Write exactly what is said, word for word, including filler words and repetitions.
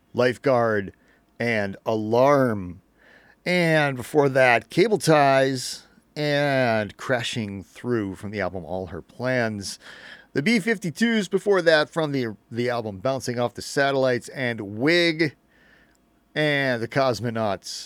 Lifeguard, and Alarm. And before that, Cable Ties and Crashing Through from the album All Her Plans. The B fifty-twos before that from the, the album Bouncing Off the Satellites and Wig. And the Cosmonauts